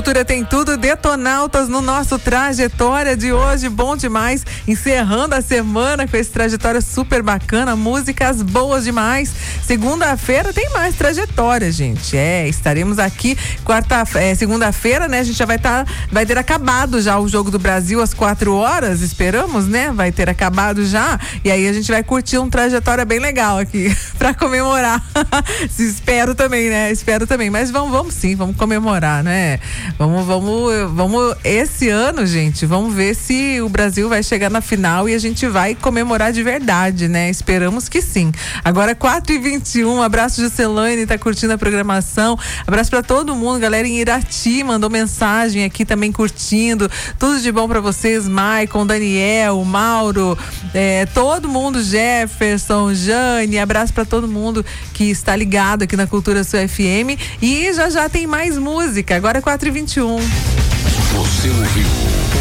Cultura tem tudo, Detonautas no nosso Trajetória de hoje, bom demais, encerrando a semana com esse Trajetória super bacana, músicas boas demais. Segunda-feira tem mais Trajetória, gente, estaremos aqui segunda-feira, né, a gente já vai ter acabado já o Jogo do Brasil às 4h, esperamos, né, vai ter acabado já, e aí a gente vai curtir um Trajetória bem legal aqui, pra comemorar, espero também, mas vamos sim, vamos comemorar, né? Vamos esse ano, gente, vamos ver se o Brasil vai chegar na final e a gente vai comemorar de verdade, né? Esperamos que sim. Agora 4h21, abraço Juscelane, tá curtindo a programação, abraço pra todo mundo, galera em Irati mandou mensagem aqui também curtindo, tudo de bom pra vocês, Maicon, Daniel, Mauro, todo mundo, Jefferson, Jane, abraço pra todo mundo que está ligado aqui na Cultura Sul FM e já tem mais música, agora é 4h21. Você ouviu